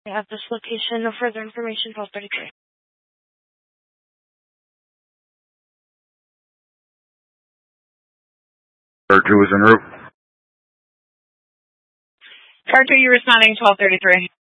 At this location, no further information, 1233. Car 2 is en route. Car 2, you responding 1233.